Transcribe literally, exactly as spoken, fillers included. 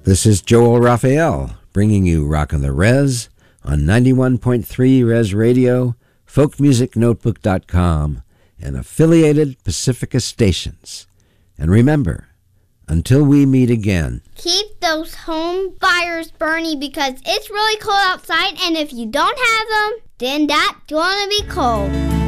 This is Joel Raphael bringing you Rockin' the Res on ninety-one point three Res Radio, folk music notebook dot com, and affiliated Pacifica stations. And remember, until we meet again, keep those home fires burning because it's really cold outside, and if you don't have them, then that's gonna be cold.